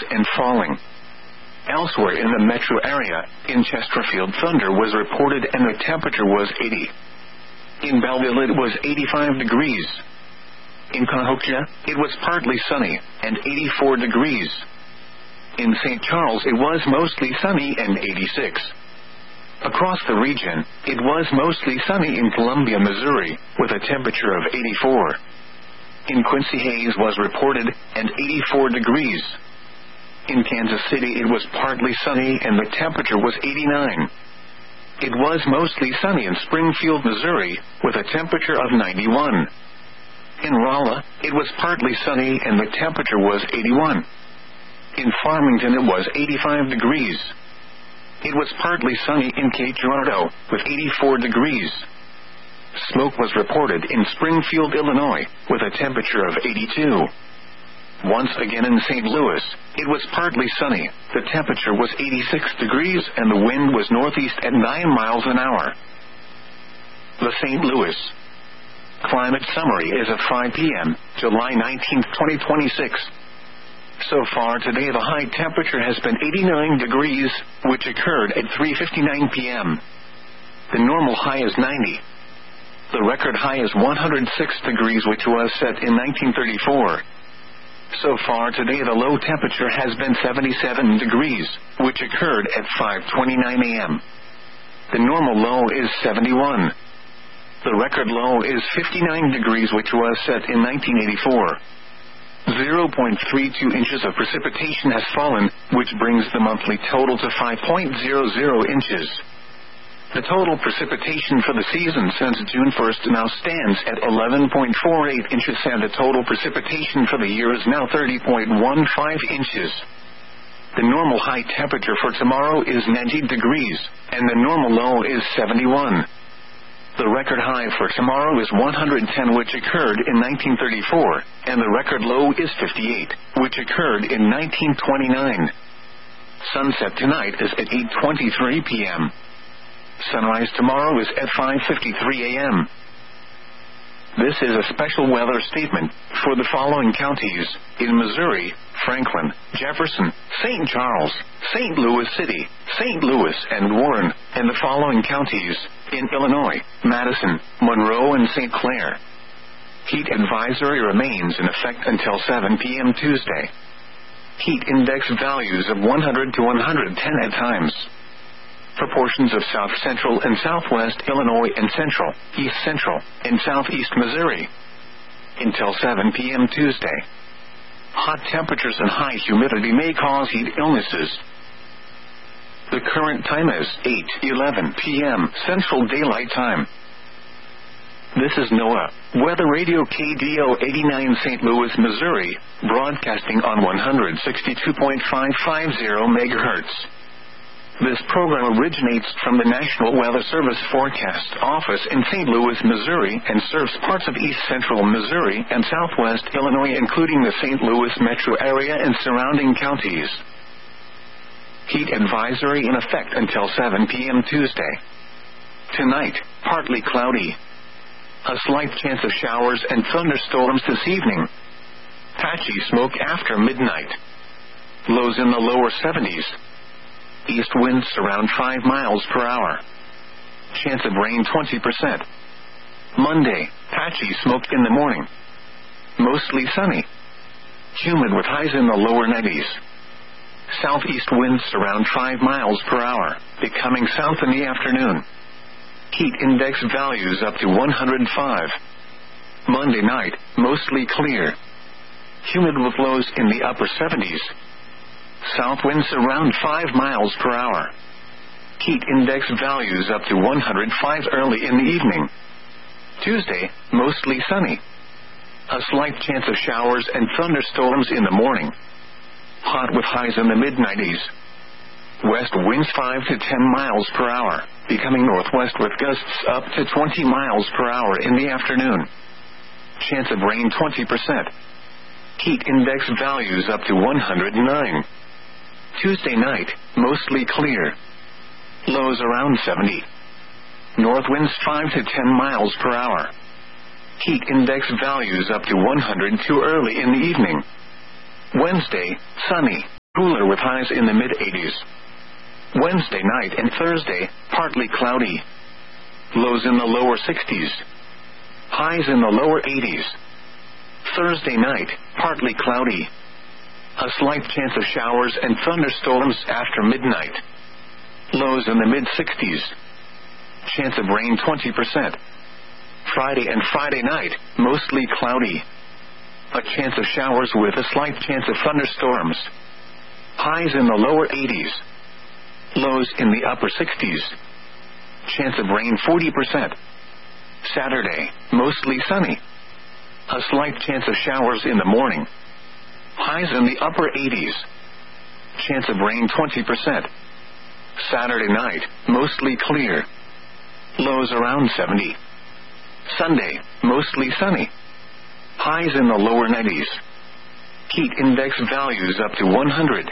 and falling. Elsewhere in the metro area, in Chesterfield, thunder was reported and the temperature was 80. In Belleville it was 85 degrees. In Cahokia, it was partly sunny, and 84 degrees. In St. Charles it was mostly sunny and 86. Across the region, it was mostly sunny in Columbia, Missouri, with a temperature of 84. In Quincy, haze was reported, and 84 degrees. In Kansas City it was partly sunny and the temperature was 89. It was mostly sunny in Springfield, Missouri, with a temperature of 91. In Rolla, it was partly sunny and the temperature was 81. In Farmington it was 85 degrees. It was partly sunny in Cape Girardeau, with 84 degrees. Smoke was reported in Springfield, Illinois, with a temperature of 82. Once again in St. Louis, it was partly sunny, the temperature was 86 degrees and the wind was northeast at 9 miles an hour. The St. Louis Climate Summary is at 5 p.m., July 19, 2026. So far today the high temperature has been 89 degrees, which occurred at 3:59 p.m. The normal high is 90. The record high is 106 degrees, which was set in 1934. So far today the low temperature has been 77 degrees, which occurred at 5:29 a.m. The normal low is 71. The record low is 59 degrees, which was set in 1984. 0.32 inches of precipitation has fallen, which brings the monthly total to 5.00 inches. The total precipitation for the season since June 1st now stands at 11.48 inches, and the total precipitation for the year is now 30.15 inches. The normal high temperature for tomorrow is 90 degrees, and the normal low is 71. The record high for tomorrow is 110, which occurred in 1934, and the record low is 58, which occurred in 1929. Sunset tonight is at 8:23 p.m. Sunrise tomorrow is at 5:53 a.m. This is a special weather statement for the following counties: in Missouri, Franklin, Jefferson, St. Charles, St. Louis City, St. Louis, and Warren, and the following counties: in Illinois, Madison, Monroe, and St. Clair. Heat advisory remains in effect until 7 p.m. Tuesday. Heat index values of 100 to 110 at times. For portions of south central and southwest Illinois and central, east central, and southeast Missouri. Until 7 p.m. Tuesday. Hot temperatures and high humidity may cause heat illnesses. The current time is 8:11 p.m. Central Daylight Time. This is NOAA Weather Radio KDO 89 St. Louis, Missouri, broadcasting on 162.550 MHz. This program originates from the National Weather Service Forecast Office in St. Louis, Missouri, and serves parts of east central Missouri and southwest Illinois, including the St. Louis metro area and surrounding counties. Heat advisory in effect until 7 p.m. Tuesday. Tonight, partly cloudy. A slight chance of showers and thunderstorms this evening. Patchy smoke after midnight. Lows in the lower 70s. East winds around 5 miles per hour. Chance of rain 20%. Monday, patchy smoke in the morning. Mostly sunny. Humid with highs in the lower 90s. Southeast winds around 5 miles per hour, becoming south in the afternoon. Heat index values up to 105. Monday night, mostly clear. Humid with lows in the upper 70s. South winds around 5 miles per hour. Heat index values up to 105 early in the evening. Tuesday, mostly sunny. A slight chance of showers and thunderstorms in the morning. Hot with highs in the mid-90s. West winds 5 to 10 miles per hour, becoming northwest with gusts up to 20 miles per hour in the afternoon. Chance of rain 20%. Heat index values up to 109. Tuesday night, mostly clear. Lows around 70. North winds 5 to 10 miles per hour. Heat index values up to 102 early in the evening. Wednesday, sunny. cooler with highs in the mid-80s. Wednesday night and Thursday, partly cloudy. Lows in the lower 60s. Highs in the lower 80s. Thursday night, partly cloudy. A slight chance of showers and thunderstorms after midnight. Lows in the mid-60s. Chance of rain 20%. Friday and Friday night, mostly cloudy. A chance of showers with a slight chance of thunderstorms. Highs in the lower 80s. Lows in the upper 60s. Chance of rain 40%. Saturday, mostly sunny. A slight chance of showers in the morning. Highs in the upper 80s. Chance of rain 20%. Saturday night, mostly clear. Lows around 70. Sunday, mostly sunny. Highs in the lower 90s. Heat index values up to 100.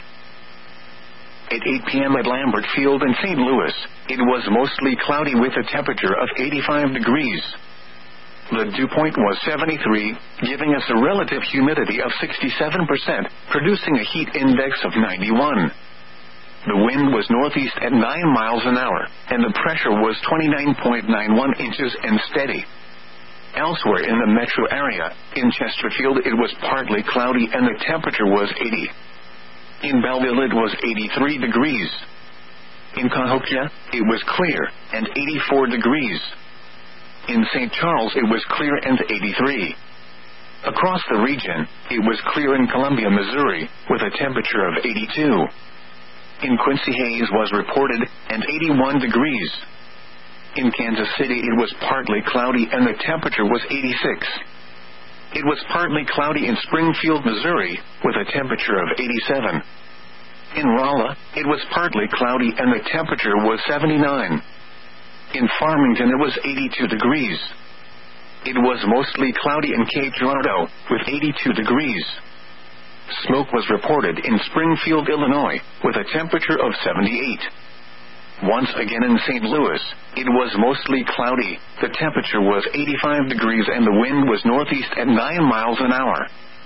At 8 p.m. at Lambert Field in St. Louis, it was mostly cloudy with a temperature of 85 degrees. The dew point was 73, giving us a relative humidity of 67%, producing a heat index of 91. The wind was northeast at 9 miles an hour, and the pressure was 29.91 inches and steady. Elsewhere in the metro area, in Chesterfield it was partly cloudy and the temperature was 80. In Belleville it was 83 degrees. In Cahokia, it was clear, and 84 degrees. In St. Charles it was clear and 83. Across the region, it was clear in Columbia, Missouri, with a temperature of 82. In Quincy, haze was reported, and 81 degrees. In Kansas City it was partly cloudy and the temperature was 86. It was partly cloudy in Springfield, Missouri, with a temperature of 87. In Rolla, it was partly cloudy and the temperature was 79. In Farmington it was 82 degrees. It was mostly cloudy in Cape Girardeau, with 82 degrees. Smoke was reported in Springfield, Illinois, with a temperature of 78. Once again in St. Louis, it was mostly cloudy, the temperature was 85 degrees and the wind was northeast at 9 miles an hour.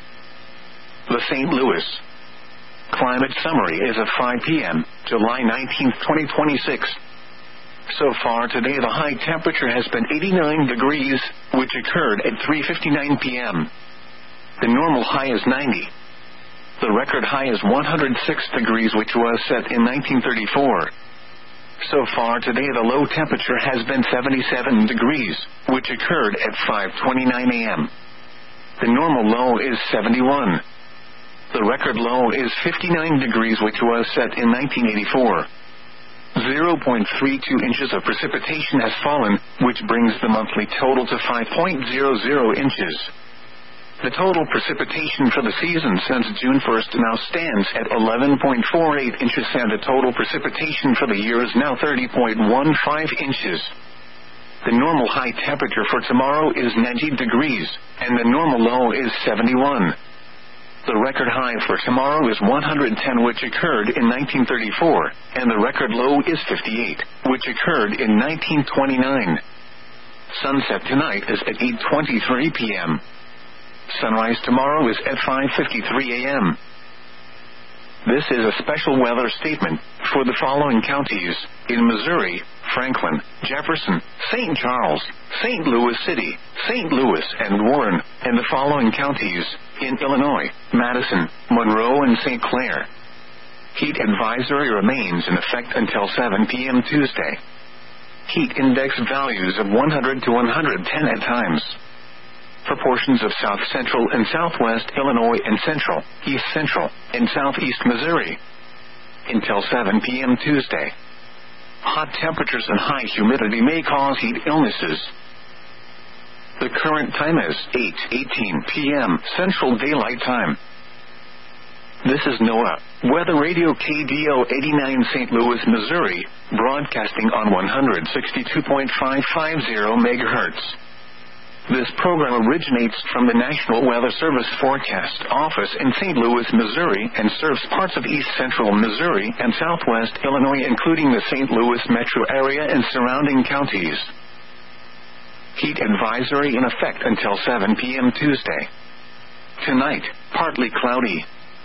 The St. Louis Climate Summary is at 5 p.m., July 19, 2026. So far today the high temperature has been 89 degrees, which occurred at 3:59 p.m. The normal high is 90. The record high is 106 degrees, which was set in 1934. So far today the low temperature has been 77 degrees, which occurred at 5:29 a.m. The normal low is 71. The record low is 59 degrees, which was set in 1984. 0.32 inches of precipitation has fallen, which brings the monthly total to 5.00 inches. The total precipitation for the season since June 1st now stands at 11.48 inches, and the total precipitation for the year is now 30.15 inches. The normal high temperature for tomorrow is 90 degrees, and the normal low is 71. The record high for tomorrow is 110, which occurred in 1934, and the record low is 58, which occurred in 1929. Sunset tonight is at 8:23 p.m. Sunrise tomorrow is at 5:53 a.m. This is a special weather statement for the following counties: in Missouri, Franklin, Jefferson, St. Charles, St. Louis City, St. Louis, and Warren, and the following counties: in Illinois, Madison, Monroe, and St. Clair. Heat advisory remains in effect until 7 p.m. Tuesday. Heat index values of 100 to 110 at times. For portions of south central and southwest Illinois and central, east central, and southeast Missouri. Until 7 p.m. Tuesday. Hot temperatures and high humidity may cause heat illnesses. The current time is 8:18 p.m. Central Daylight Time. This is NOAA Weather Radio KDO 89 St. Louis, Missouri, broadcasting on 162.550 MHz. This program originates from the National Weather Service Forecast Office in St. Louis, Missouri, and serves parts of east central Missouri and southwest Illinois, including the St. Louis metro area and surrounding counties. Heat advisory in effect until 7 p.m. Tuesday. Tonight, partly cloudy.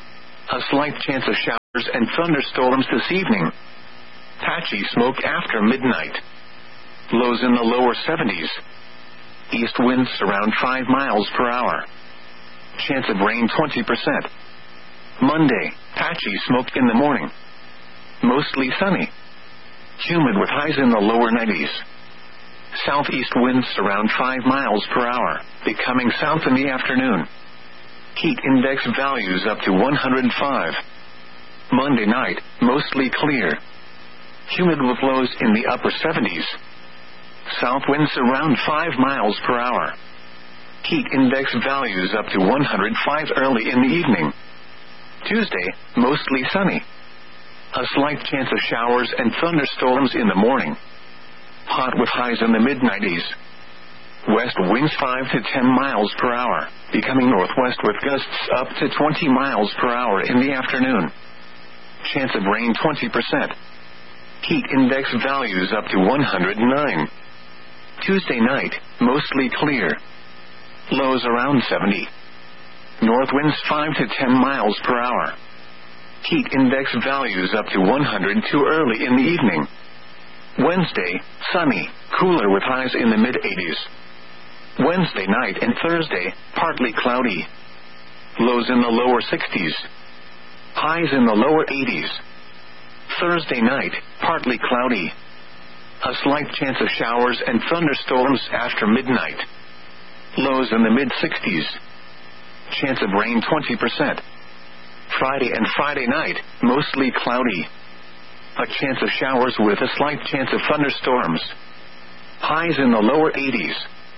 A slight chance of showers and thunderstorms this evening. Patchy smoke after midnight. Lows in the lower 70s. East winds around 5 miles per hour. Chance of rain 20%. Monday, patchy smoke in the morning. Mostly sunny. Humid with highs in the lower 90s. Southeast winds around 5 miles per hour, becoming south in the afternoon. Heat index values up to 105. Monday night, mostly clear. Humid with lows in the upper 70s. South winds around 5 miles per hour. Heat index values up to 105 early in the evening. Tuesday, mostly sunny. A slight chance of showers and thunderstorms in the morning. Hot with highs in the mid-90s. West winds 5 to 10 miles per hour, becoming northwest with gusts up to 20 miles per hour in the afternoon. Chance of rain 20%. Heat index values up to 109. Tuesday night, mostly clear. Lows around 70. North winds 5 to 10 miles per hour. Heat index values up to 102 early in the evening. Wednesday, sunny, cooler with highs in the mid-80s. Wednesday night and Thursday, partly cloudy. Lows in the lower 60s. Highs in the lower 80s. Thursday night, partly cloudy. A slight chance of showers and thunderstorms after midnight. Lows in the mid-60s. Chance of rain 20%. Friday and Friday night, mostly cloudy. A chance of showers with a slight chance of thunderstorms. Highs in the lower 80s.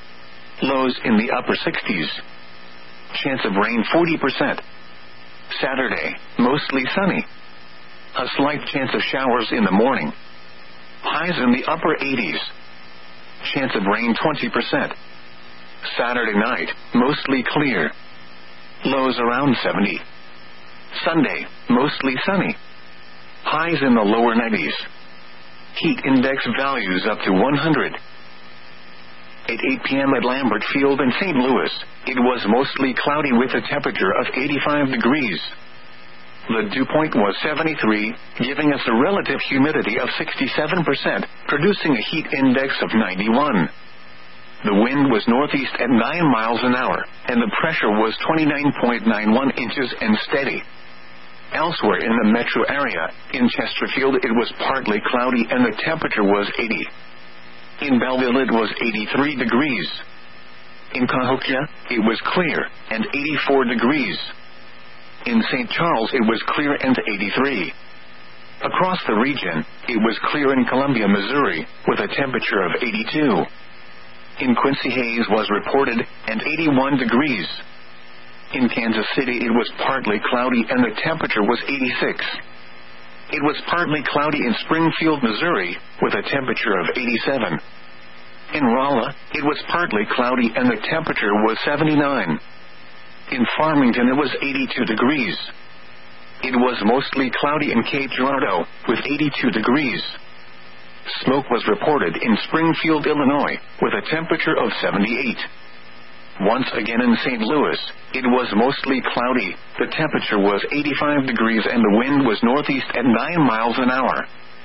Lows in the upper 60s. Chance of rain 40%. Saturday, mostly sunny. A slight chance of showers in the morning. Highs in the upper 80s. Chance of rain 20%. Saturday night, mostly clear. Lows around 70. Sunday, mostly sunny. Highs in the lower 90s. Heat index values up to 100. At 8 p.m. at Lambert Field in St. Louis, it was mostly cloudy with a temperature of 85 degrees. The dew point was 73, giving us a relative humidity of 67%, producing a heat index of 91. The wind was northeast at 9 miles an hour, and the pressure was 29.91 inches and steady. Elsewhere in the metro area, in Chesterfield it was partly cloudy and the temperature was 80. In Belleville it was 83 degrees. In Cahokia, it was clear, and 84 degrees. In St. Charles it was clear and 83. Across the region, it was clear in Columbia, Missouri, with a temperature of 82. In Quincy, haze was reported, and 81 degrees. In Kansas City it was partly cloudy and the temperature was 86. It was partly cloudy in Springfield, Missouri, with a temperature of 87. In Rolla, it was partly cloudy and the temperature was 79. In Farmington it was 82 degrees. It was mostly cloudy in Cape Girardeau, with 82 degrees. Smoke was reported in Springfield, Illinois, with a temperature of 78. Once again in St. Louis, it was mostly cloudy, the temperature was 85 degrees and the wind was northeast at 9 miles an hour.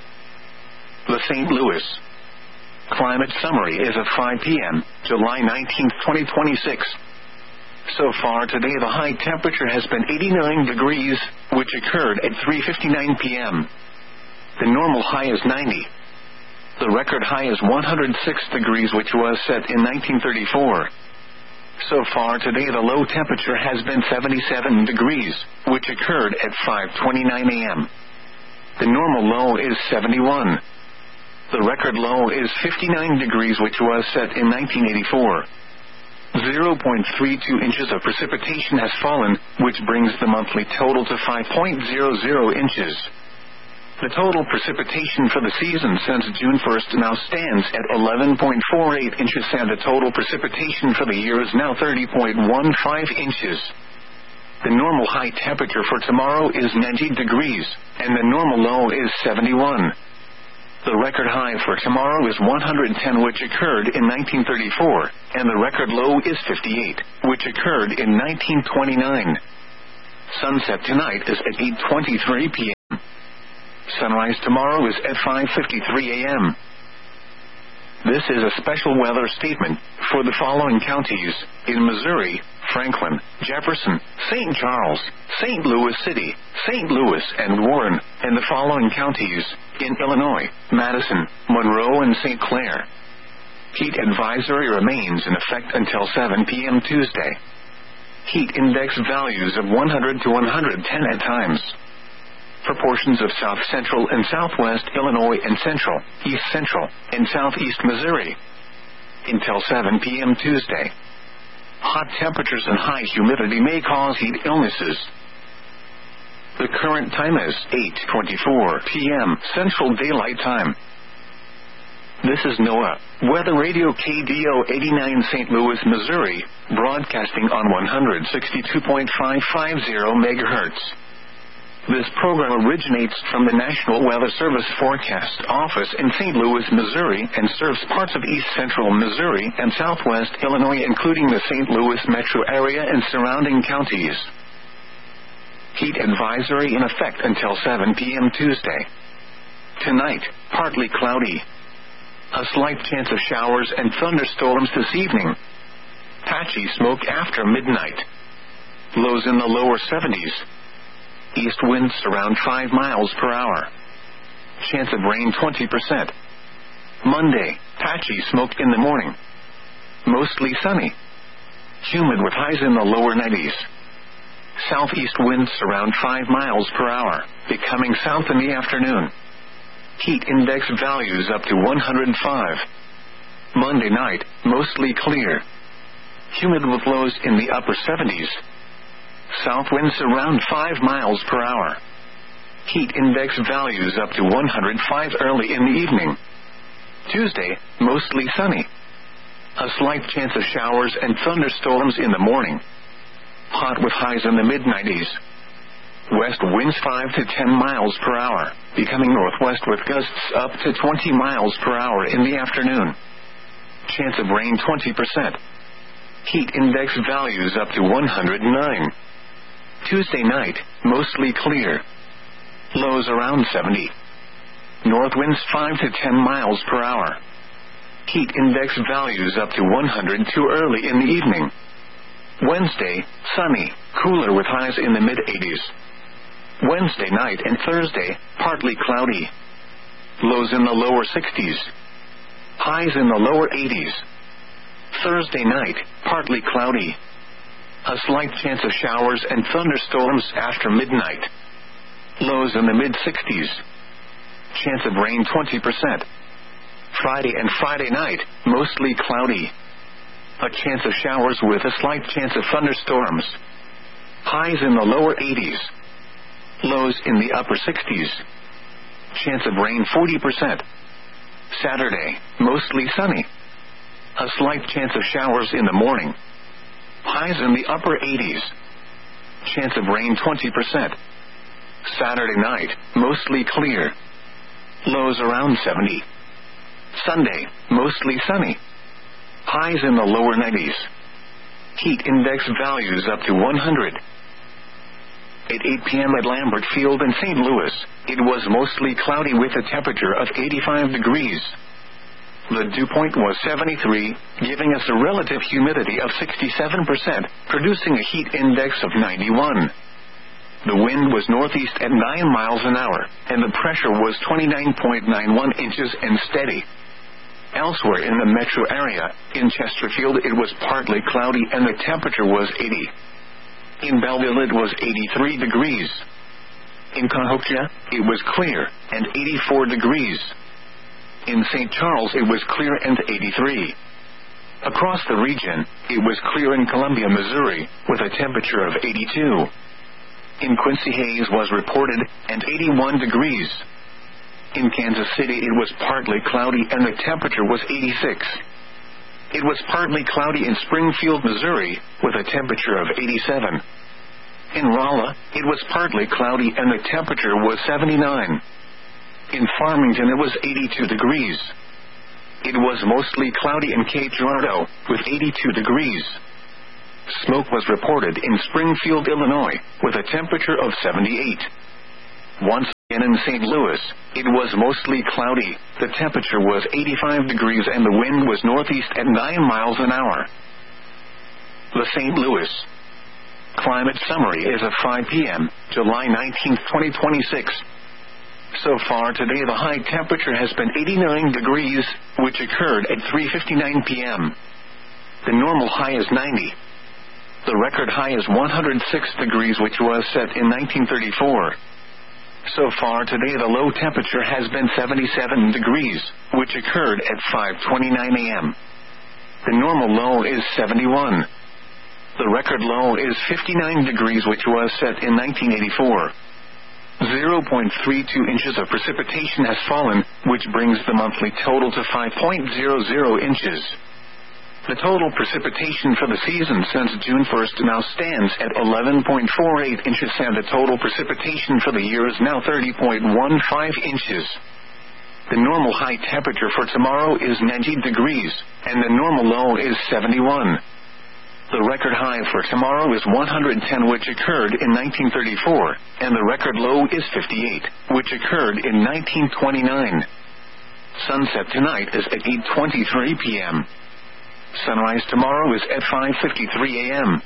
The St. Louis Climate Summary is at 5 p.m., July 19, 2026. So far today the high temperature has been 89 degrees, which occurred at 3:59 p.m. The normal high is 90. The record high is 106 degrees, which was set in 1934. So far today the low temperature has been 77 degrees, which occurred at 5:29 a.m. The normal low is 71. The record low is 59 degrees, which was set in 1984. 0.32 inches of precipitation has fallen, which brings the monthly total to 5.00 inches. The total precipitation for the season since June 1st now stands at 11.48 inches, and the total precipitation for the year is now 30.15 inches. The normal high temperature for tomorrow is 90 degrees, and the normal low is 71. The record high for tomorrow is 110, which occurred in 1934, and the record low is 58, which occurred in 1929. Sunset tonight is at 8:23 p.m. Sunrise tomorrow is at 5:53 a.m. This is a special weather statement for the following counties in Missouri: Franklin, Jefferson, St. Charles, St. Louis City, St. Louis, and Warren, and the following counties in Illinois: Madison, Monroe, and St. Clair. Heat advisory remains in effect until 7 p.m. Tuesday. Heat index values of 100 to 110 at times. For portions of south central and southwest Illinois and central, east central, and southeast Missouri. Until 7 p.m. Tuesday. Hot temperatures and high humidity may cause heat illnesses. The current time is 8:24 p.m. Central Daylight Time. This is NOAA Weather Radio KDO 89 St. Louis, Missouri, broadcasting on 162.550 MHz. This program originates from the National Weather Service Forecast Office in St. Louis, Missouri, and serves parts of east central Missouri and southwest Illinois, including the St. Louis metro area and surrounding counties. Heat advisory in effect until 7 p.m. Tuesday. Tonight, partly cloudy. A slight chance of showers and thunderstorms this evening. Patchy smoke after midnight. Lows in the lower 70s. East winds around 5 miles per hour. Chance of rain 20%. Monday, patchy smoke in the morning. Mostly sunny. Humid with highs in the lower 90s. Southeast winds around 5 miles per hour, becoming south in the afternoon. Heat index values up to 105. Monday night, mostly clear. Humid with lows in the upper 70s. South winds around 5 miles per hour. Heat index values up to 105 early in the evening. Tuesday, mostly sunny. A slight chance of showers and thunderstorms in the morning. Hot with highs in the mid-90s. West winds 5 to 10 miles per hour, becoming northwest with gusts up to 20 miles per hour in the afternoon. Chance of rain 20%. Heat index values up to 109. Tuesday night, mostly clear. Lows around 70. North winds 5 to 10 miles per hour. Heat index values up to 102 early in the evening. Wednesday, sunny, cooler with highs in the mid-80s. Wednesday night and Thursday, partly cloudy. Lows in the lower 60s. Highs in the lower 80s. Thursday night, partly cloudy. A slight chance of showers and thunderstorms after midnight. Lows in the mid-60s. Chance of rain 20%. Friday and Friday night, mostly cloudy. A chance of showers with a slight chance of thunderstorms. Highs in the lower 80s. Lows in the upper 60s. Chance of rain 40%. Saturday, mostly sunny. A slight chance of showers in the morning. Highs in the upper 80s. Chance of rain 20%. Saturday night, mostly clear. Lows around 70. Sunday, mostly sunny. Highs in the lower 90s. Heat index values up to 100. At 8 p.m. at Lambert Field in St. Louis, it was mostly cloudy with a temperature of 85 degrees. The dew point was 73, giving us a relative humidity of 67%, producing a heat index of 91. The wind was northeast at 9 miles an hour, and the pressure was 29.91 inches and steady. Elsewhere in the metro area, in Chesterfield it was partly cloudy and the temperature was 80. In Belleville it was 83 degrees. In Cahokia, it was clear and 84 degrees. In St. Charles it was clear and 83. Across the region, it was clear in Columbia, Missouri, with a temperature of 82. In Quincy, haze was reported and 81 degrees. In Kansas City it was partly cloudy and the temperature was 86. It was partly cloudy in Springfield, Missouri, with a temperature of 87. In Rolla, it was partly cloudy and the temperature was 79. In Farmington it was 82 degrees. It was mostly cloudy in Cape Girardeau, with 82 degrees. Smoke was reported in Springfield, Illinois, with a temperature of 78. Once again in St. Louis, it was mostly cloudy. The temperature was 85 degrees and the wind was northeast at 9 miles an hour. The St. Louis climate summary is at 5 p.m., July 19, 2026. So far today, the high temperature has been 89 degrees, which occurred at 3:59 p.m. The normal high is 90. The record high is 106 degrees, which was set in 1934. So far today, the low temperature has been 77 degrees, which occurred at 5:29 a.m. The normal low is 71. The record low is 59 degrees, which was set in 1984. 0.32 inches of precipitation has fallen, which brings the monthly total to 5.00 inches. The total precipitation for the season since June 1st now stands at 11.48 inches, and the total precipitation for the year is now 30.15 inches. The normal high temperature for tomorrow is 90 degrees, and the normal low is 71. The record high for tomorrow is 110, which occurred in 1934, and the record low is 58, which occurred in 1929. Sunset tonight is at 8:23 p.m. Sunrise tomorrow is at 5:53 a.m.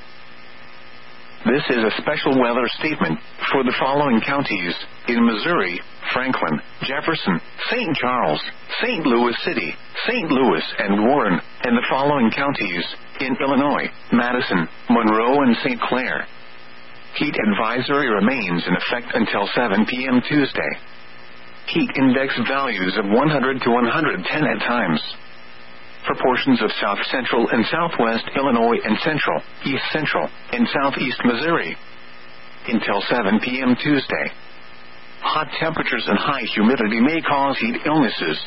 This is a special weather statement for the following counties: in Missouri, Franklin, Jefferson, St. Charles, St. Louis City, St. Louis and Warren, and the following counties: in Illinois, Madison, Monroe and St. Clair. Heat advisory remains in effect until 7 p.m. Tuesday. Heat index values of 100 to 110 at times. For portions of south central and southwest Illinois and central, east central, and southeast Missouri. Until 7 p.m. Tuesday. Hot temperatures and high humidity may cause heat illnesses.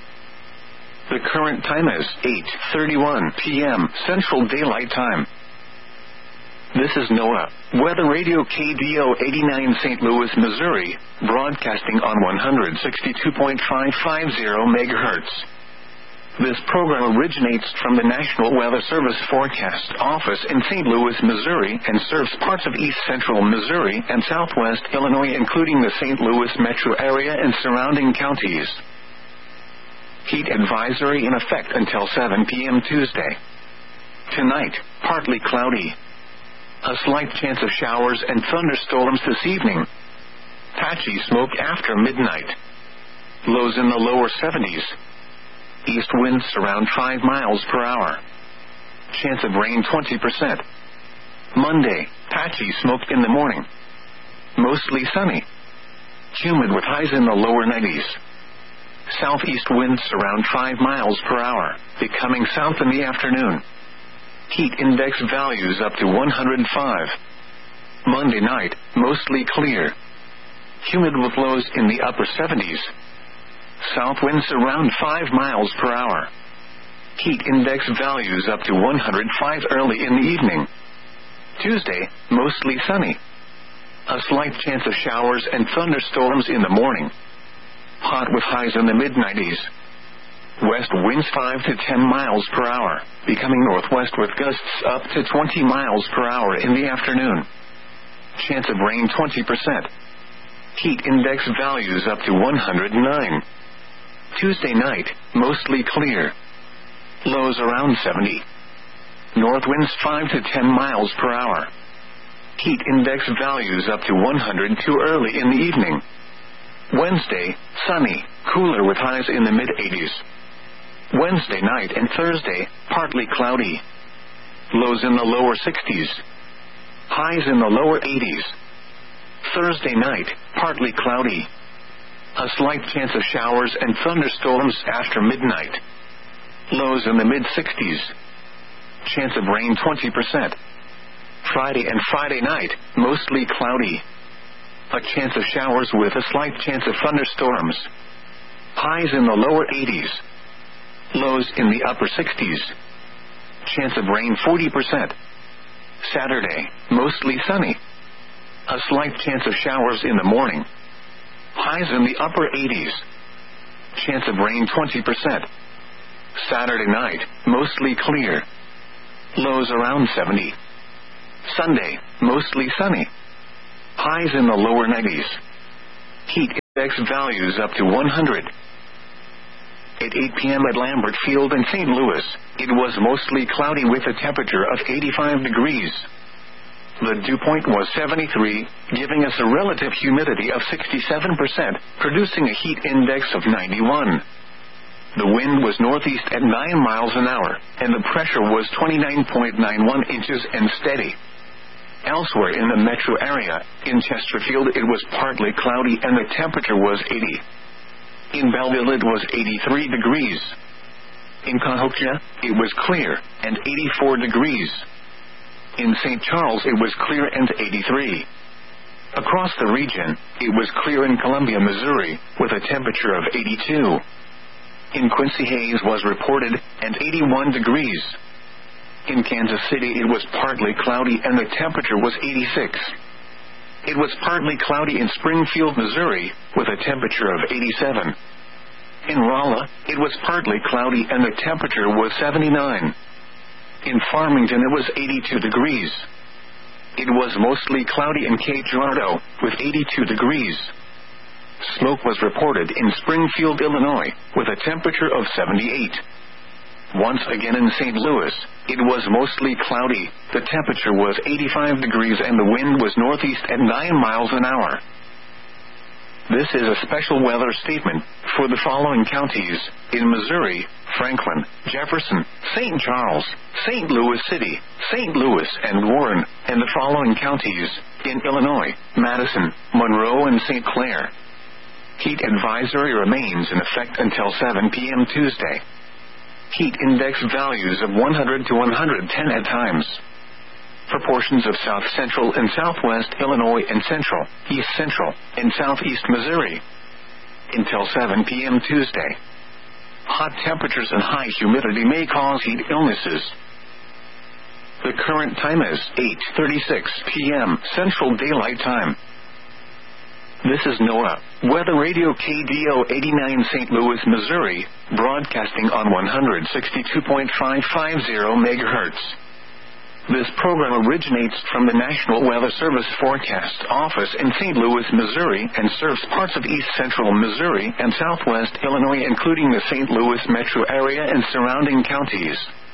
The current time is 8:31 p.m. Central Daylight Time. This is NOAA Weather Radio KDO 89 St. Louis, Missouri, broadcasting on 162.550 MHz. This program originates from the National Weather Service Forecast Office in St. Louis, Missouri, and serves parts of east central Missouri and southwest Illinois, including the St. Louis metro area and surrounding counties. Heat advisory in effect until 7 p.m. Tuesday. Tonight, partly cloudy. A slight chance of showers and thunderstorms this evening. Patchy smoke after midnight. Lows in the lower 70s. East winds around 5 miles per hour. Chance of rain 20%. Monday, patchy smoke in the morning. Mostly sunny. Humid with highs in the lower 90s. Southeast winds around 5 miles per hour, becoming south in the afternoon. Heat index values up to 105. Monday night, mostly clear. Humid with lows in the upper 70s. South winds around 5 miles per hour. Heat index values up to 105 early in the evening. Tuesday, mostly sunny. A slight chance of showers and thunderstorms in the morning. Hot with highs in the mid-90s. West winds 5 to 10 miles per hour, becoming northwest with gusts up to 20 miles per hour in the afternoon. Chance of rain 20%. Heat index values up to 109. Tuesday night, mostly clear. Lows around 70. North winds 5 to 10 miles per hour. Heat index values up to 102 early in the evening. Wednesday, sunny, cooler with highs in the mid-80s. Wednesday night and Thursday, partly cloudy. Lows in the lower 60s. Highs in the lower 80s. Thursday night, partly cloudy. A slight chance of showers and thunderstorms after midnight. Lows in the mid-60s. Chance of rain 20%. Friday and Friday night, mostly cloudy. A chance of showers with a slight chance of thunderstorms. Highs in the lower 80s. Lows in the upper 60s. Chance of rain 40%. Saturday, mostly sunny. A slight chance of showers in the morning. Highs in the upper 80s. Chance of rain 20%. Saturday night, mostly clear. Lows around 70. Sunday, mostly sunny. Highs in the lower 90s. Heat index values up to 100. At 8 p.m. at Lambert Field in St. Louis, it was mostly cloudy with a temperature of 85 degrees. The dew point was 73, giving us a relative humidity of 67%, producing a heat index of 91. The wind was northeast at 9 miles an hour, and the pressure was 29.91 inches and steady. Elsewhere in the metro area, in Chesterfield it was partly cloudy and the temperature was 80. In Belleville it was 83 degrees. In Cahokia, it was clear, and 84 degrees. In St. Charles it was clear and 83. Across the region, it was clear in Columbia, Missouri, with a temperature of 82. In Quincy, haze was reported, and 81 degrees. In Kansas City it was partly cloudy and the temperature was 86. It was partly cloudy in Springfield, Missouri, with a temperature of 87. In Rolla, it was partly cloudy and the temperature was 79. In Farmington it was 82 degrees. It was mostly cloudy in Cape Girardeau, with 82 degrees. Smoke was reported in Springfield, Illinois, with a temperature of 78. Once again in St. Louis, it was mostly cloudy, the temperature was 85 degrees and the wind was northeast at 9 miles an hour. This is a special weather statement for the following counties: in Missouri, Franklin, Jefferson, St. Charles, St. Louis City, St. Louis and Warren, and the following counties: in Illinois, Madison, Monroe and St. Clair. Heat advisory remains in effect until 7 p.m. Tuesday. Heat index values of 100 to 110 at times. For portions of south central and southwest Illinois and central, east central, and southeast Missouri. Until 7 p.m. Tuesday. Hot temperatures and high humidity may cause heat illnesses. The current time is 8:36 p.m. Central Daylight Time. This is NOAA, Weather Radio KDO 89 St. Louis, Missouri, broadcasting on 162.550 MHz. This program originates from the National Weather Service Forecast Office in St. Louis, Missouri, and serves parts of east central Missouri and southwest Illinois, including the St. Louis metro area and surrounding counties.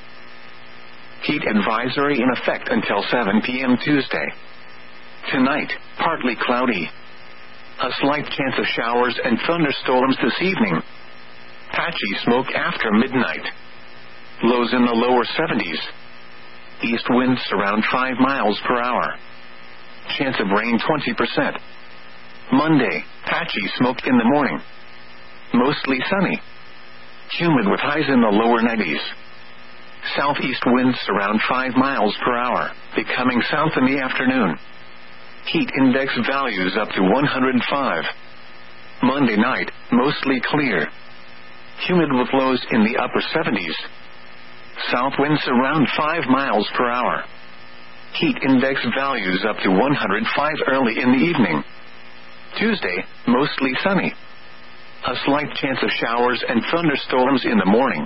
Heat advisory in effect until 7 p.m. Tuesday. Tonight, partly cloudy. A slight chance of showers and thunderstorms this evening. Patchy smoke after midnight. Lows in the lower 70s. East winds around 5 miles per hour. Chance of rain 20%. Monday, patchy smoke in the morning. Mostly sunny. Humid with highs in the lower 90s. Southeast winds around 5 miles per hour, becoming south in the afternoon. Heat index values up to 105. Monday night, mostly clear. Humid with lows in the upper 70s. South winds around 5 miles per hour. Heat index values up to 105 early in the evening. Tuesday, mostly sunny. A slight chance of showers and thunderstorms in the morning.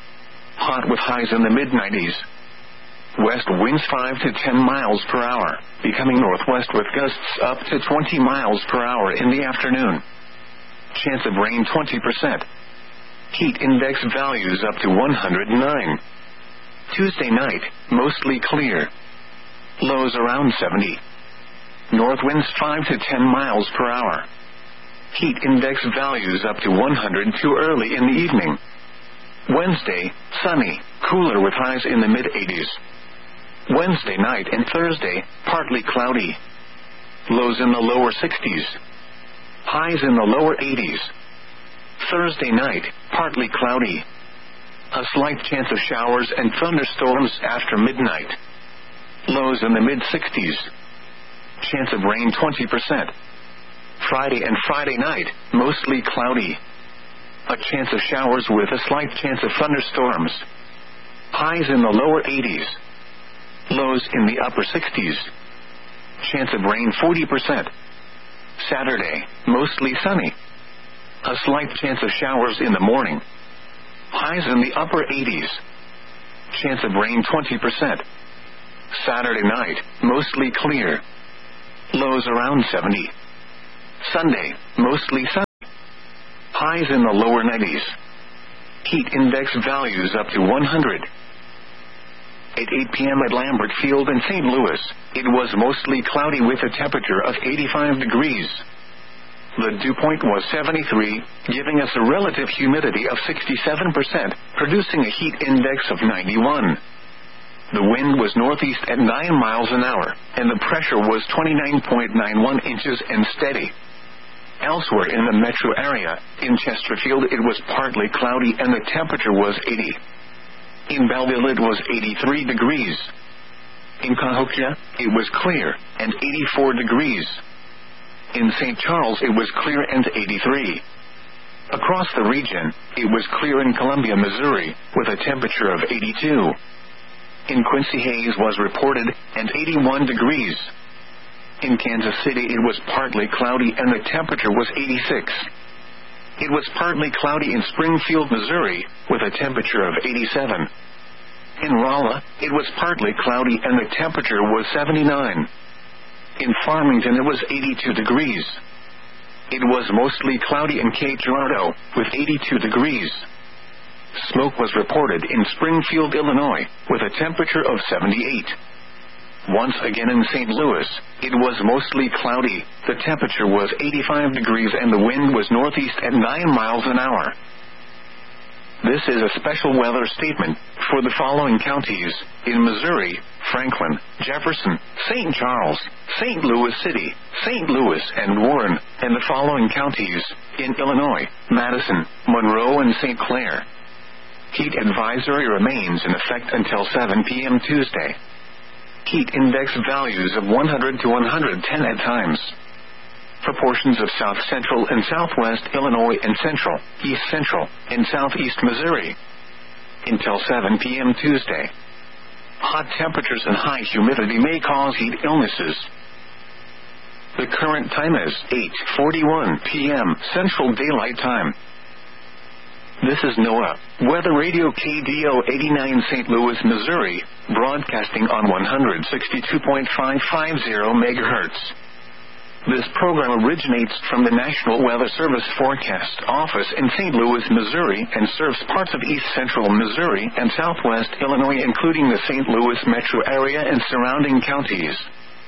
Hot with highs in the mid-90s. West winds 5 to 10 miles per hour, becoming northwest with gusts up to 20 miles per hour in the afternoon. Chance of rain 20%. Heat index values up to 109. Tuesday night, mostly clear. Lows around 70. North winds 5 to 10 miles per hour. Heat index values up to 102 early in the evening. Wednesday, sunny, cooler with highs in the mid-80s. Wednesday night and Thursday, partly cloudy. Lows in the lower 60s. Highs in the lower 80s. Thursday night, partly cloudy. A slight chance of showers and thunderstorms after midnight. Lows in the mid-60s. Chance of rain 20%. Friday and Friday night, mostly cloudy. A chance of showers with a slight chance of thunderstorms. Highs in the lower 80s. Lows in the upper 60s. Chance of rain 40%. Saturday, mostly sunny. A slight chance of showers in the morning. Highs in the upper 80s. Chance of rain 20%. Saturday night, mostly clear. Lows around 70. Sunday, mostly sunny. Highs in the lower 90s. Heat index values up to 100. At 8 p.m. at Lambert Field in St. Louis, it was mostly cloudy with a temperature of 85 degrees. The dew point was 73, giving us a relative humidity of 67%, producing a heat index of 91. The wind was northeast at 9 miles an hour, and the pressure was 29.91 inches and steady. Elsewhere in the metro area, in Chesterfield it was partly cloudy and the temperature was 80. In Belleville it was 83 degrees. In Cahokia, it was clear, and 84 degrees. In St. Charles it was clear and 83. Across the region, it was clear in Columbia, Missouri, with a temperature of 82. In Quincy, haze was reported, and 81 degrees. In Kansas City it was partly cloudy and the temperature was 86. It was partly cloudy in Springfield, Missouri, with a temperature of 87. In Rolla, it was partly cloudy and the temperature was 79. In Farmington it was 82 degrees. It was mostly cloudy in Cape Girardeau, with 82 degrees. Smoke was reported in Springfield, Illinois, with a temperature of 78. Once again in St. Louis, it was mostly cloudy, the temperature was 85 degrees and the wind was northeast at 9 miles an hour. This is a special weather statement for the following counties: in Missouri, Franklin, Jefferson, St. Charles, St. Louis City, St. Louis and Warren, and the following counties: in Illinois, Madison, Monroe and St. Clair. Heat advisory remains in effect until 7 p.m. Tuesday. Heat index values of 100 to 110 at times. For portions of south central and southwest Illinois and central, east central, and southeast Missouri. Until 7 p.m. Tuesday. Hot temperatures and high humidity may cause heat illnesses. The current time is 8:41 p.m. Central Daylight Time. This is NOAA Weather Radio KDO 89 St. Louis, Missouri, broadcasting on 162.550 MHz. This program originates from the National Weather Service Forecast Office in St. Louis, Missouri, and serves parts of east central Missouri and southwest Illinois, including the St. Louis metro area and surrounding counties.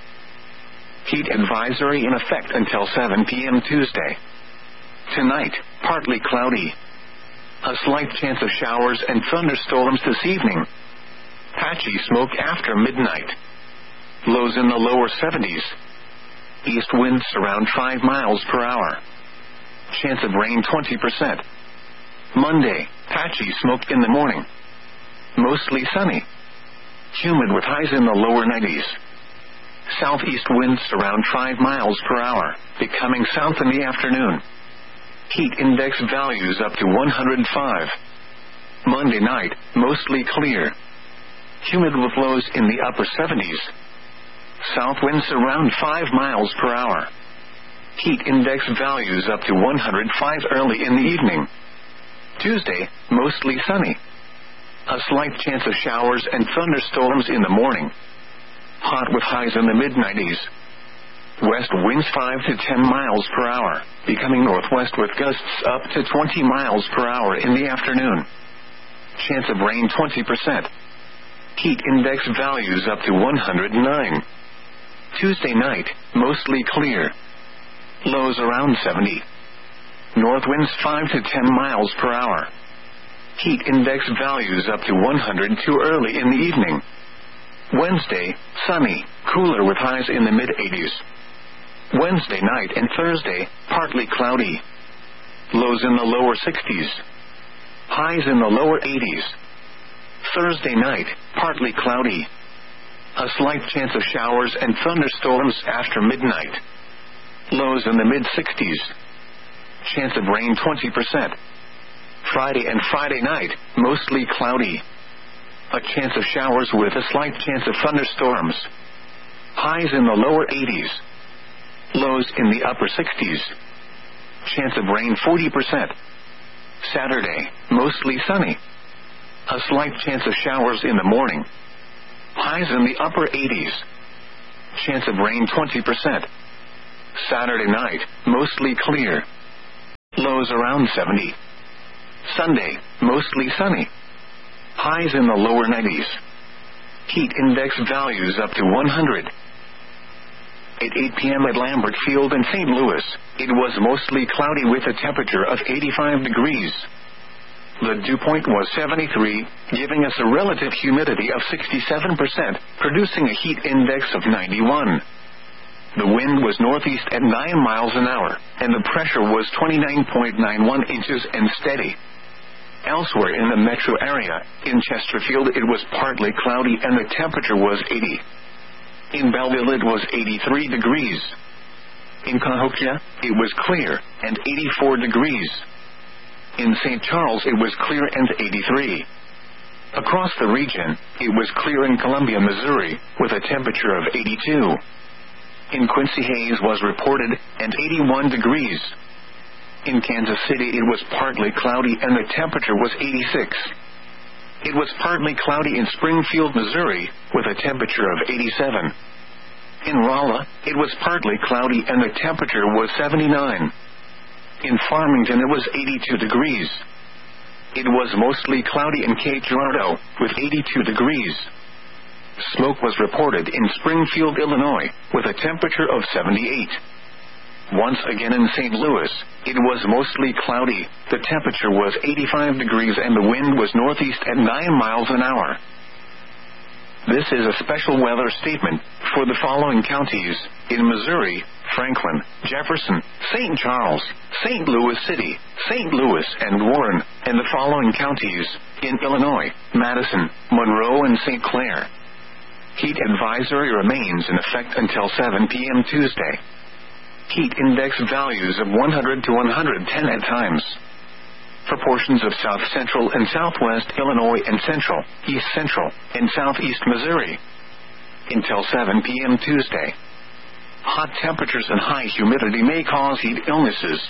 Heat advisory in effect until 7 p.m. Tuesday. Tonight, partly cloudy. A slight chance of showers and thunderstorms this evening. Patchy smoke after midnight. Lows in the lower 70s. East winds around 5 miles per hour. Chance of rain 20%. Monday, patchy smoke in the morning. Mostly sunny. Humid with highs in the lower 90s. Southeast winds around 5 miles per hour, becoming south in the afternoon. Heat index values up to 105. Monday night, mostly clear. Humid with lows in the upper 70s. South winds around 5 miles per hour. Heat index values up to 105 early in the evening. Tuesday, mostly sunny. A slight chance of showers and thunderstorms in the morning. Hot with highs in the mid-90s. West winds 5 to 10 miles per hour, becoming northwest with gusts up to 20 miles per hour in the afternoon. Chance of rain 20%. Heat index values up to 109. Tuesday night, mostly clear. Lows around 70. North winds 5 to 10 miles per hour. Heat index values up to 102 early in the evening. Wednesday, sunny, cooler with highs in the mid-80s. Wednesday night and Thursday, partly cloudy. Lows in the lower 60s. Highs in the lower 80s. Thursday night, partly cloudy. A slight chance of showers and thunderstorms after midnight. Lows in the mid-60s. Chance of rain 20%. Friday and Friday night, mostly cloudy. A chance of showers with a slight chance of thunderstorms. Highs in the lower 80s. Lows in the upper 60s. Chance of rain 40%. Saturday, mostly sunny. A slight chance of showers in the morning. highs in the upper 80s. Chance of rain 20%. Saturday night, mostly clear. Lows around 70. Sunday, mostly sunny. Highs in the lower 90s. Heat index values up to 100. At 8 p.m. at Lambert Field in St. Louis, it was mostly cloudy with a temperature of 85 degrees. The dew point was 73, giving us a relative humidity of 67%, producing a heat index of 91. The wind was northeast at 9 miles an hour, and the pressure was 29.91 inches and steady. Elsewhere in the metro area, in Chesterfield it was partly cloudy and the temperature was 80. In Belleville it was 83 degrees. In Cahokia, it was clear, and 84 degrees. In St. Charles it was clear and 83. Across the region, it was clear in Columbia, Missouri, with a temperature of 82. In Quincy, haze was reported, and 81 degrees. In Kansas City it was partly cloudy and the temperature was 86. It was partly cloudy in Springfield, Missouri, with a temperature of 87. In Rolla, it was partly cloudy and the temperature was 79. In Farmington it was 82 degrees. It was mostly cloudy in Cape Girardeau, with 82 degrees. Smoke was reported in Springfield, Illinois, with a temperature of 78. Once again in St. Louis, it was mostly cloudy, the temperature was 85 degrees and the wind was northeast at 9 miles an hour. This is a special weather statement for the following counties: in Missouri, Franklin, Jefferson, St. Charles, St. Louis City, St. Louis and Warren, and the following counties: in Illinois, Madison, Monroe and St. Clair. Heat advisory remains in effect until 7 p.m. Tuesday. Heat index values of 100 to 110 at times. For portions of south central and southwest Illinois and central, east central, and southeast Missouri. Until 7 p.m. Tuesday. Hot temperatures and high humidity may cause heat illnesses.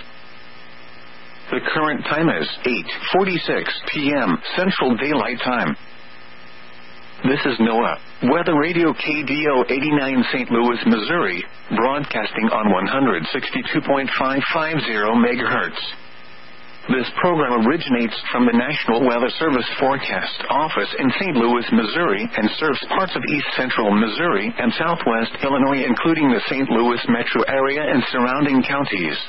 The current time is 8:46 p.m. Central Daylight Time. This is NOAA, Weather Radio KDO 89 St. Louis, Missouri, broadcasting on 162.550 MHz. This program originates from the National Weather Service Forecast Office in St. Louis, Missouri, and serves parts of east central Missouri and southwest Illinois, including the St. Louis metro area and surrounding counties.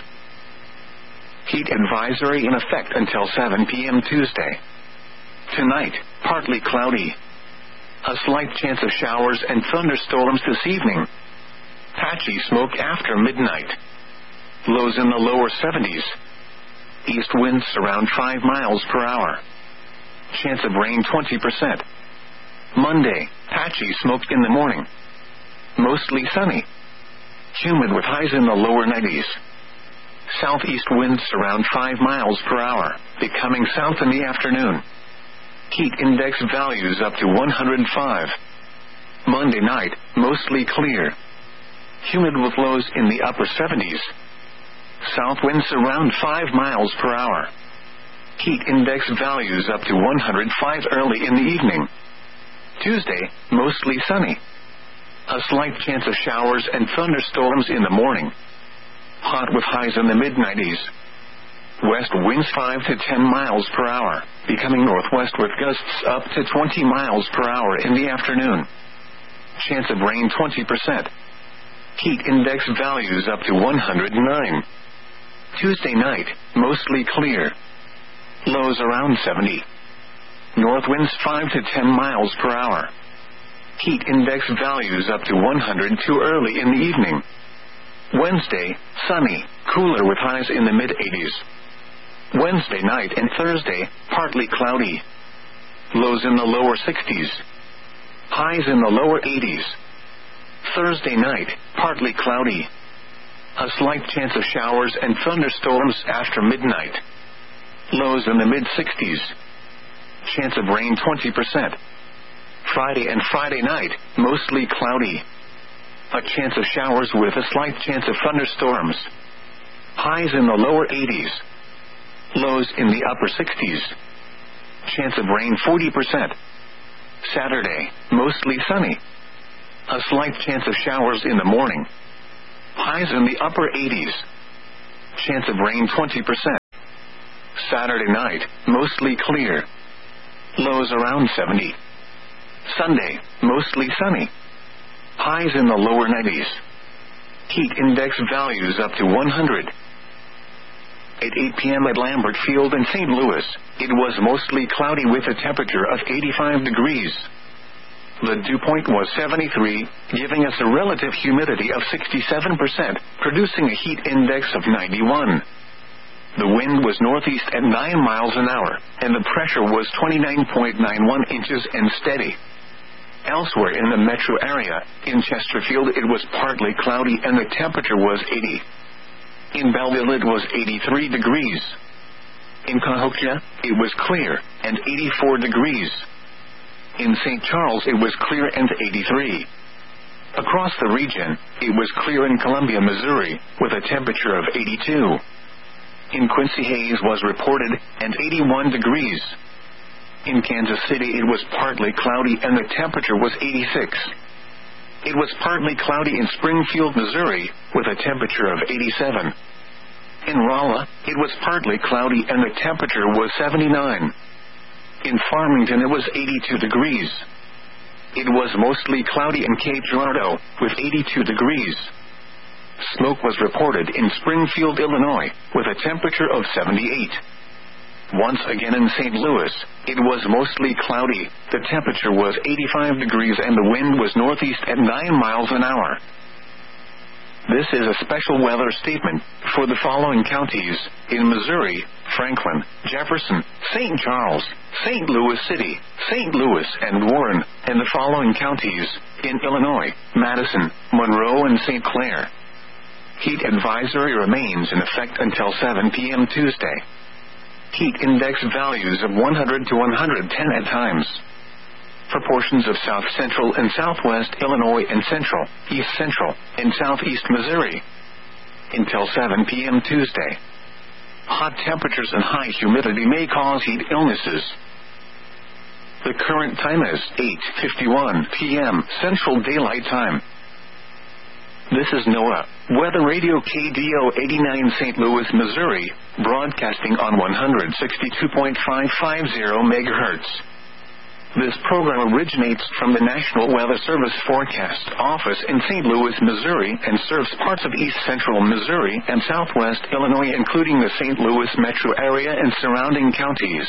Heat advisory in effect until 7 p.m. Tuesday. Tonight, partly cloudy. A slight chance of showers and thunderstorms this evening. Patchy smoke after midnight. Lows in the lower 70s. East winds around 5 miles per hour. Chance of rain 20%. Monday, patchy smoke in the morning. Mostly sunny. Humid with highs in the lower 90s. Southeast winds around 5 miles per hour, becoming south in the afternoon. Heat index values up to 105. Monday night, mostly clear. Humid with lows in the upper 70s. South winds around 5 miles per hour. Heat index values up to 105 early in the evening. Tuesday, mostly sunny. A slight chance of showers and thunderstorms in the morning. Hot with highs in the mid-90s. West winds 5 to 10 miles per hour, becoming northwest with gusts up to 20 miles per hour in the afternoon. Chance of rain 20%. Heat index values up to 109. Tuesday night, mostly clear. Lows around 70. North winds 5 to 10 miles per hour. Heat index values up to 102 early in the evening. Wednesday, sunny, cooler with highs in the mid-80s. Wednesday night and Thursday, partly cloudy. Lows in the lower 60s. Highs in the lower 80s. Thursday night, partly cloudy. A slight chance of showers and thunderstorms after midnight. Lows in the mid-60s. Chance of rain 20%. Friday and Friday night, mostly cloudy. A chance of showers with a slight chance of thunderstorms. Highs in the lower 80s. Lows in the upper 60s. Chance of rain 40%. Saturday, mostly sunny. A slight chance of showers in the morning. Highs in the upper 80s. Chance of rain 20%. Saturday night, mostly clear. Lows around 70. Sunday, mostly sunny. Highs in the lower 90s. Heat index values up to 100. At 8 p.m. at Lambert Field in St. Louis, it was mostly cloudy with a temperature of 85 degrees. The dew point was 73, giving us a relative humidity of 67%, producing a heat index of 91. The wind was northeast at 9 miles an hour, and the pressure was 29.91 inches and steady. Elsewhere in the metro area, in Chesterfield it was partly cloudy and the temperature was 80. In Belleville it was 83 degrees. In Cahokia, it was clear, and 84 degrees. In St. Charles it was clear and 83. Across the region, it was clear in Columbia, Missouri, with a temperature of 82. In Quincy, haze was reported, and 81 degrees. In Kansas City it was partly cloudy and the temperature was 86. It was partly cloudy in Springfield, Missouri, with a temperature of 87. In Rolla, it was partly cloudy and the temperature was 79. In Farmington it was 82 degrees. It was mostly cloudy in Cape Girardeau, with 82 degrees. Smoke was reported in Springfield, Illinois, with a temperature of 78. Once again in St. Louis, it was mostly cloudy, the temperature was 85 degrees and the wind was northeast at 9 miles an hour. This is a special weather statement for the following counties: in Missouri, Franklin, Jefferson, St. Charles, St. Louis City, St. Louis and Warren, and the following counties: in Illinois, Madison, Monroe and St. Clair. Heat advisory remains in effect until 7 p.m. Tuesday. Heat index values of 100 to 110 at times. For portions of south central and southwest Illinois and central, east central, and southeast Missouri. Until 7 p.m. Tuesday. Hot temperatures and high humidity may cause heat illnesses. The current time is 8:51 p.m. Central Daylight Time. This is NOAA, Weather Radio KDO 89 St. Louis, Missouri, broadcasting on 162.550 MHz. This program originates from the National Weather Service Forecast Office in St. Louis, Missouri, and serves parts of east central Missouri and southwest Illinois, including the St. Louis metro area and surrounding counties.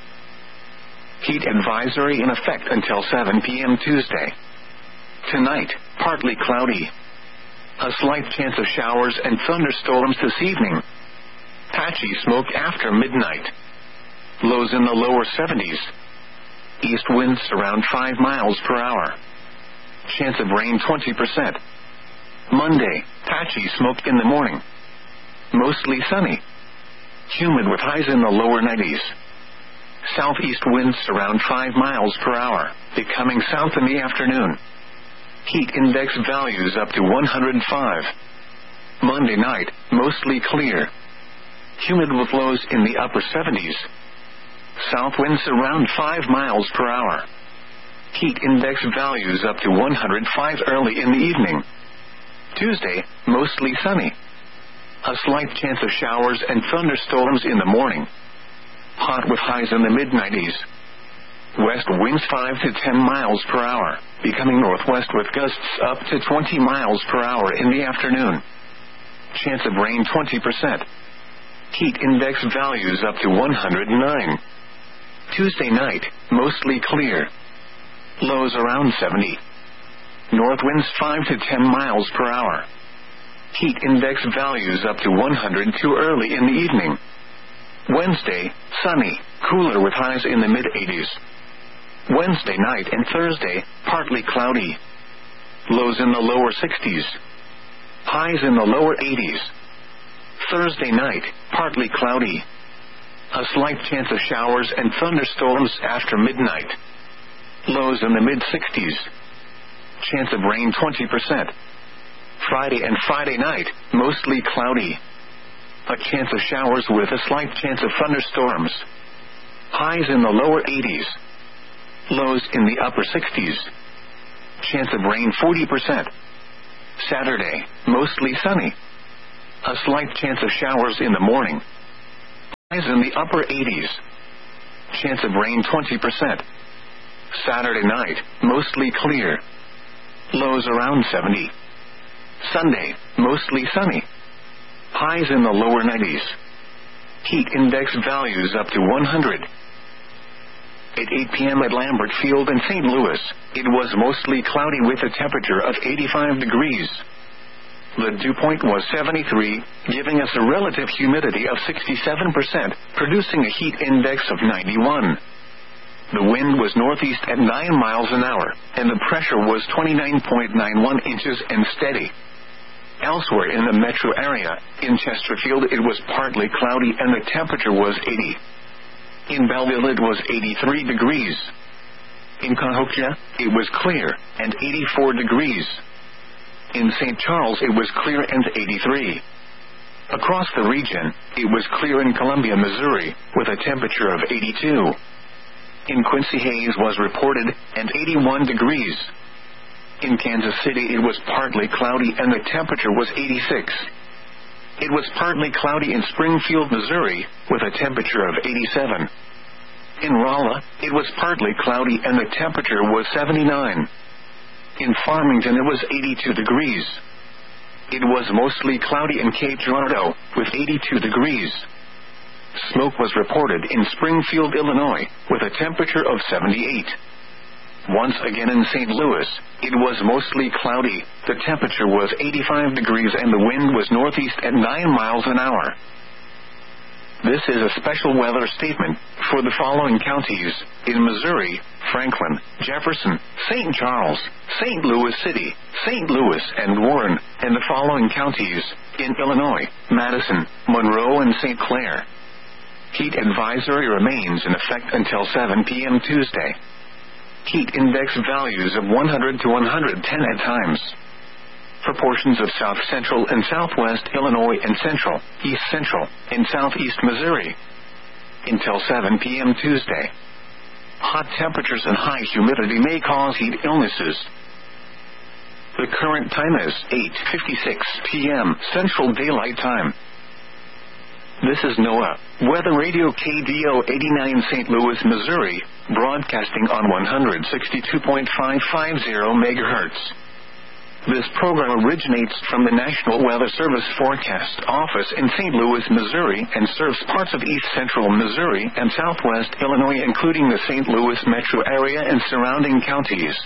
Heat advisory in effect until 7 p.m. Tuesday. Tonight, partly cloudy. A slight chance of showers and thunderstorms this evening. Patchy smoke after midnight. Lows in the lower 70s. East winds around 5 miles per hour. Chance of rain 20%. Monday, patchy smoke in the morning. Mostly sunny. Humid with highs in the lower 90s. Southeast winds around 5 miles per hour, becoming south in the afternoon. Heat index values up to 105. Monday night, mostly clear. Humid with lows in the upper 70s. South winds around 5 miles per hour. Heat index values up to 105 early in the evening. Tuesday, mostly sunny. A slight chance of showers and thunderstorms in the morning. Hot with highs in the mid-90s. West winds 5 to 10 miles per hour, becoming northwest with gusts up to 20 miles per hour in the afternoon. Chance of rain 20%. Heat index values up to 109. Tuesday night, mostly clear. Lows around 70. North winds 5 to 10 miles per hour. Heat index values up to 102 early in the evening. Wednesday, sunny, cooler with highs in the mid-80s. Wednesday night and Thursday, partly cloudy. Lows in the lower 60s. Highs in the lower 80s. Thursday night, partly cloudy. A slight chance of showers and thunderstorms after midnight. Lows in the mid-60s. Chance of rain 20%. Friday and Friday night, mostly cloudy. A chance of showers with a slight chance of thunderstorms. Highs in the lower 80s. Lows in the upper 60s. Chance of rain 40%. Saturday, mostly sunny. A slight chance of showers in the morning. Highs in the upper 80s. Chance of rain 20%. Saturday night, mostly clear. Lows around 70. Sunday, mostly sunny. Highs in the lower 90s. Heat index values up to 100. At 8 p.m. at Lambert Field in St. Louis, it was mostly cloudy with a temperature of 85 degrees. The dew point was 73, giving us a relative humidity of 67%, producing a heat index of 91. The wind was northeast at 9 miles an hour, and the pressure was 29.91 inches and steady. Elsewhere in the metro area, in Chesterfield it was partly cloudy and the temperature was 80. In Belleville it was 83 degrees. In Cahokia, it was clear, and 84 degrees. In St. Charles it was clear and 83. Across the region, it was clear in Columbia, Missouri, with a temperature of 82. In Quincy, haze was reported, and 81 degrees. In Kansas City it was partly cloudy and the temperature was 86. It was partly cloudy in Springfield, Missouri, with a temperature of 87. In Rolla, it was partly cloudy and the temperature was 79. In Farmington it was 82 degrees. It was mostly cloudy in Cape Girardeau, with 82 degrees. Smoke was reported in Springfield, Illinois, with a temperature of 78. Once again in St. Louis, it was mostly cloudy, the temperature was 85 degrees and the wind was northeast at 9 miles an hour. This is a special weather statement for the following counties: in Missouri, Franklin, Jefferson, St. Charles, St. Louis City, St. Louis and Warren, and the following counties: in Illinois, Madison, Monroe and St. Clair. Heat advisory remains in effect until 7 p.m. Tuesday. Heat index values of 100 to 110 at times. For portions of south central and southwest Illinois and central, east central, and southeast Missouri. Until 7 p.m. Tuesday. Hot temperatures and high humidity may cause heat illnesses. The current time is 8:56 p.m. Central Daylight Time. This is NOAA Weather Radio KDO 89 St. Louis, Missouri, broadcasting on 162.550 MHz. This program originates from the National Weather Service Forecast Office in St. Louis, Missouri, and serves parts of east central Missouri and southwest Illinois, including the St. Louis metro area and surrounding counties.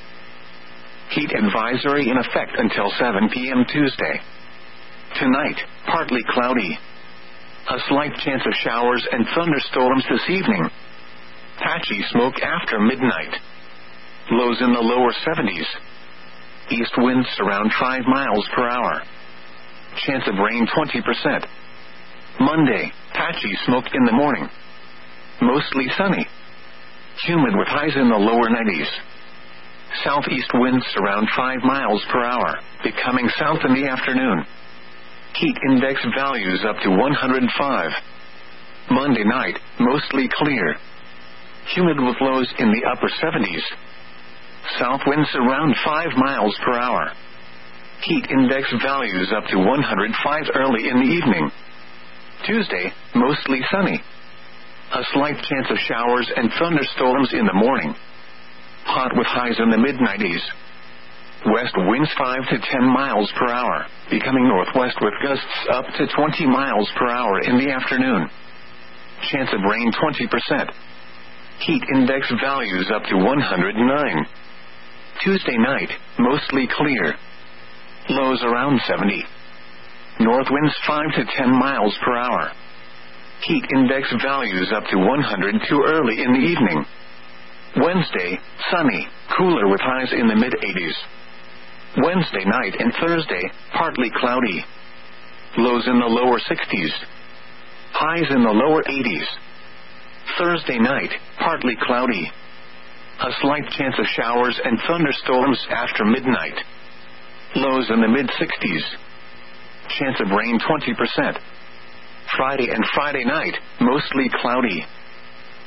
Heat advisory in effect until 7 p.m. Tuesday. Tonight, partly cloudy. A slight chance of showers and thunderstorms this evening. Patchy smoke after midnight. Lows in the lower 70s. East winds around 5 miles per hour. Chance of rain 20%. Monday, patchy smoke in the morning. Mostly sunny. Humid with highs in the lower 90s. Southeast winds around 5 miles per hour, becoming south in the afternoon. Heat index values up to 105. Monday night, mostly clear. Humid with lows in the upper 70s. South winds around 5 miles per hour. Heat index values up to 105 early in the evening. Tuesday, mostly sunny. A slight chance of showers and thunderstorms in the morning. Hot with highs in the mid-90s. West winds 5 to 10 miles per hour, becoming northwest with gusts up to 20 miles per hour in the afternoon. Chance of rain 20%. Heat index values up to 109. Tuesday night, mostly clear. Lows around 70. North winds 5 to 10 miles per hour. Heat index values up to 102 early in the evening. Wednesday, sunny, cooler with highs in the mid-80s. Wednesday night and Thursday, partly cloudy. Lows in the lower 60s. Highs in the lower 80s. Thursday night, partly cloudy. A slight chance of showers and thunderstorms after midnight. Lows in the mid-60s. Chance of rain 20%. Friday and Friday night, mostly cloudy.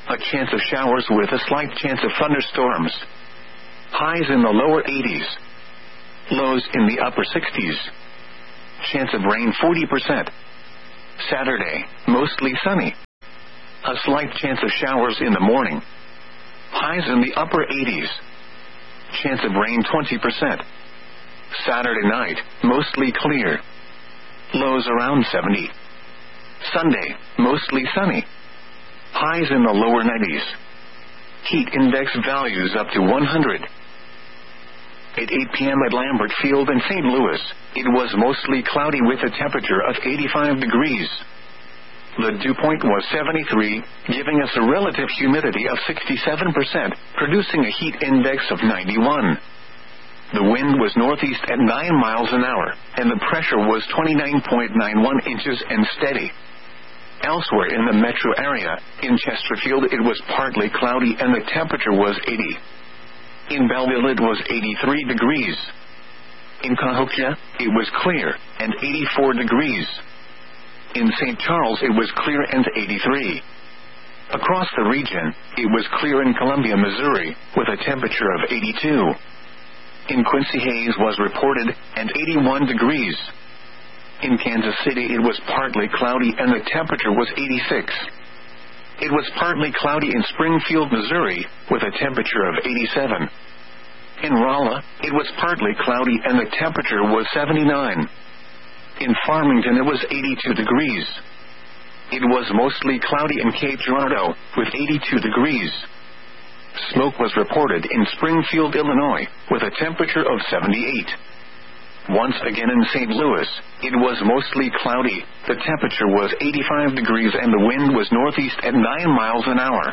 A chance of showers with a slight chance of thunderstorms. Highs in the lower 80s. Lows in the upper 60s. Chance of rain 40%. Saturday, mostly sunny. A slight chance of showers in the morning. Highs in the upper 80s. Chance of rain 20%. Saturday night, mostly clear. Lows around 70. Sunday, mostly sunny. Highs in the lower 90s. Heat index values up to 100. At 8 p.m. at Lambert Field in St. Louis, it was mostly cloudy with a temperature of 85 degrees. The dew point was 73, giving us a relative humidity of 67%, producing a heat index of 91. The wind was northeast at 9 miles an hour, and the pressure was 29.91 inches and steady. Elsewhere in the metro area, in Chesterfield it was partly cloudy and the temperature was 80. In Belleville it was 83 degrees. In Cahokia, it was clear, and 84 degrees. In St. Charles it was clear and 83. Across the region, it was clear in Columbia, Missouri, with a temperature of 82. In Quincy, haze was reported, and 81 degrees. In Kansas City it was partly cloudy and the temperature was 86. It was partly cloudy in Springfield, Missouri, with a temperature of 87. In Rolla, it was partly cloudy and the temperature was 79. In Farmington it was 82 degrees. It was mostly cloudy in Cape Girardeau, with 82 degrees. Smoke was reported in Springfield, Illinois, with a temperature of 78. Once again in St. Louis, it was mostly cloudy, the temperature was 85 degrees and the wind was northeast at 9 miles an hour.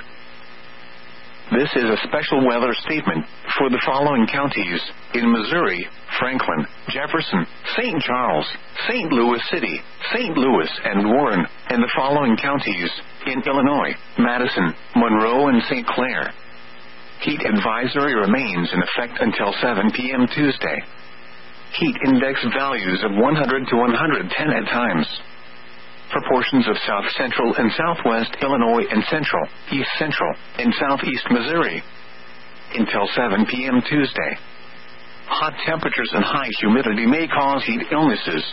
This is a special weather statement for the following counties: in Missouri, Franklin, Jefferson, St. Charles, St. Louis City, St. Louis and Warren, and the following counties: in Illinois, Madison, Monroe and St. Clair. Heat advisory remains in effect until 7 p.m. Tuesday. Heat index values of 100 to 110 at times. For portions of south central and southwest Illinois and central, east central, and southeast Missouri. Until 7 p.m. Tuesday. Hot temperatures and high humidity may cause heat illnesses.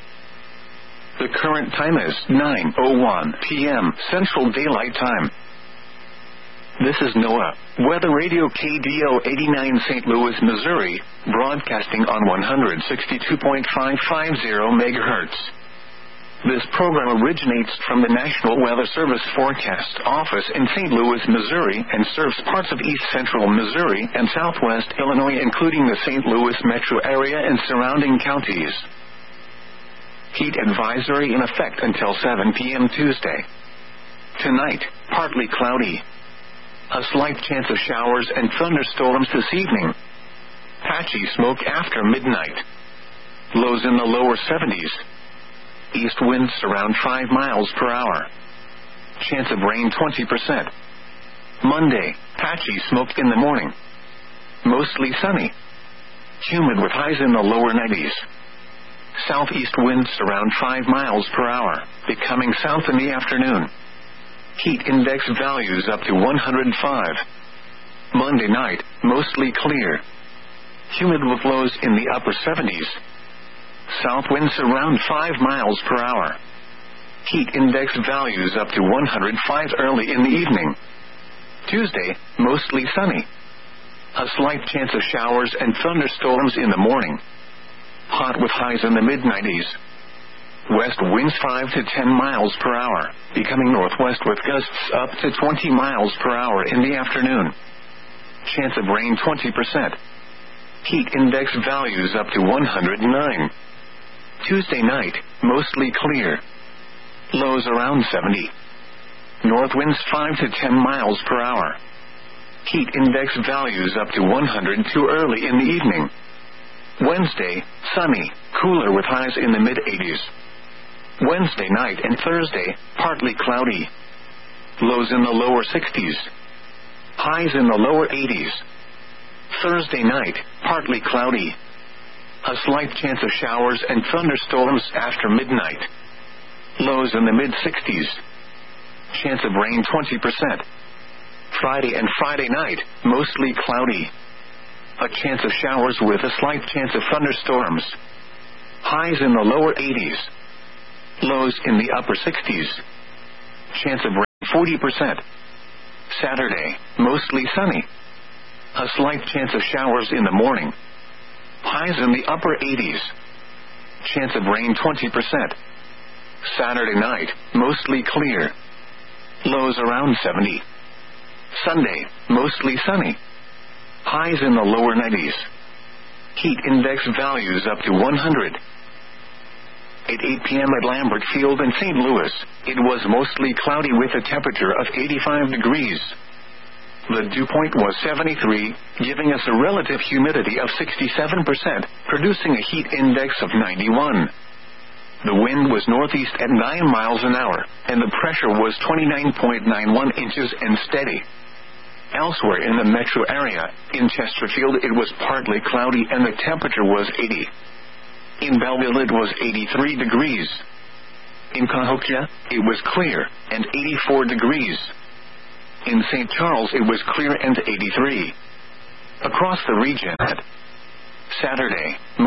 The current time is 9:01 p.m. Central Daylight Time. This is NOAA Weather Radio KDO 89 St. Louis, Missouri, broadcasting on 162.550 MHz. This program originates from the National Weather Service Forecast Office in St. Louis, Missouri, and serves parts of east central Missouri and southwest Illinois, including the St. Louis metro area and surrounding counties. Heat advisory in effect until 7 p.m. Tuesday. Tonight, partly cloudy. A slight chance of showers and thunderstorms this evening. Patchy smoke after midnight. Lows in the lower 70s. East winds around 5 miles per hour. Chance of rain 20%. Monday, patchy smoke in the morning. Mostly sunny. Humid with highs in the lower 90s. Southeast winds around 5 miles per hour, becoming south in the afternoon. Heat index values up to 105. Monday night, mostly clear. Humid with lows in the upper 70s. South winds around 5 miles per hour. Heat index values up to 105 early in the evening. Tuesday, mostly sunny. A slight chance of showers and thunderstorms in the morning. Hot with highs in the mid-90s. West winds 5 to 10 miles per hour, becoming northwest with gusts up to 20 miles per hour in the afternoon. Chance of rain 20%. Heat index values up to 109. Tuesday night, mostly clear. Lows around 70. North winds 5 to 10 miles per hour. Heat index values up to 102 early in the evening. Wednesday, sunny, cooler with highs in the mid-80s. Wednesday night and Thursday, partly cloudy. Lows in the lower 60s. Highs in the lower 80s. Thursday night, partly cloudy. A slight chance of showers and thunderstorms after midnight. Lows in the mid-60s. Chance of rain 20%. Friday and Friday night, mostly cloudy. A chance of showers with a slight chance of thunderstorms. Highs in the lower 80s. Lows in the upper 60s. Chance of rain 40%. Saturday, mostly sunny. A slight chance of showers in the morning. Highs in the upper 80s. Chance of rain 20%. Saturday night, mostly clear. Lows around 70. Sunday, mostly sunny. Highs in the lower 90s. Heat index values up to 100. At 8 p.m. at Lambert Field in St. Louis, it was mostly cloudy with a temperature of 85 degrees. The dew point was 73, giving us a relative humidity of 67%, producing a heat index of 91. The wind was northeast at 9 miles an hour, and the pressure was 29.91 inches and steady. Elsewhere in the metro area, in Chesterfield it was partly cloudy and the temperature was 80. In Belleville it was 83 degrees. In Cahokia, it was clear, and 84 degrees. In St. Charles it was clear and 83. Across the region, Saturday,